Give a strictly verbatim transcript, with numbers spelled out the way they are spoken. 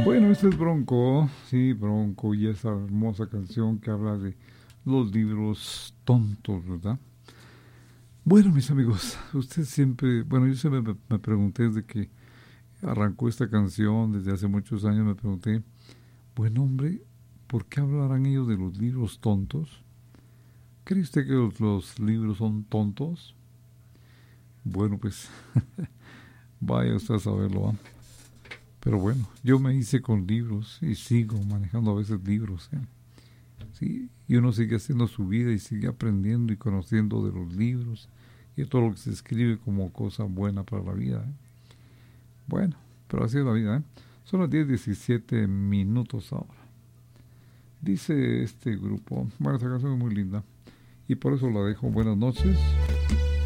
Bueno, este es Bronco, sí, Bronco, y esa hermosa canción que habla de los libros tontos, ¿verdad? Bueno, mis amigos, usted siempre, bueno, yo siempre me, me pregunté desde que arrancó esta canción, desde hace muchos años me pregunté, buen hombre, ¿por qué hablarán ellos de los libros tontos? ¿Cree usted que los, los libros son tontos? Bueno, pues vaya usted a saberlo, ¿eh? Pero bueno, yo me hice con libros y sigo manejando a veces libros, ¿eh? Sí, y uno sigue haciendo su vida y sigue aprendiendo y conociendo de los libros y de todo lo que se escribe como cosa buena para la vida, ¿eh? Bueno, pero así es la vida, ¿eh? Son las diez diecisiete minutos ahora. Dice este grupo, bueno, esta canción es muy linda y por eso la dejo. Buenas noches.